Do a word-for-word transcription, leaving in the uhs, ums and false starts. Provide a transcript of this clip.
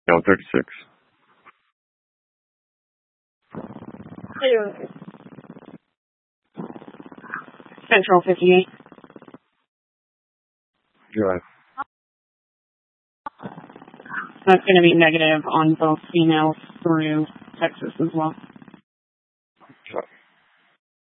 L thirty-six. Two. Central fifty-eight. Drive. That's going to be negative on both females through Texas as well.